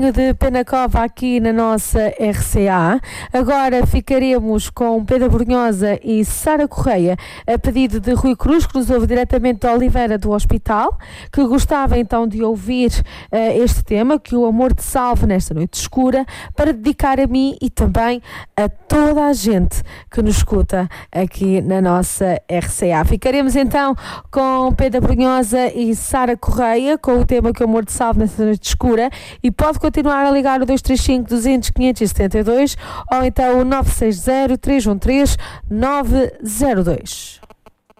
de Penacova aqui na nossa RCA. Agora ficaremos com Pedro Brunhosa e Sara Correia, a pedido de Rui Cruz, que nos ouve diretamente de Oliveira do Hospital, que gostava então de ouvir este tema, Que o Amor te Salve nesta noite escura, para dedicar a mim e também a toda a gente que nos escuta aqui na nossa RCA. Ficaremos então com Pedro Brunhosa e Sara Correia com o tema Que o Amor te Salve nesta noite escura, e pode continuar a ligar o 235 200 572 ou então o 960 313 902.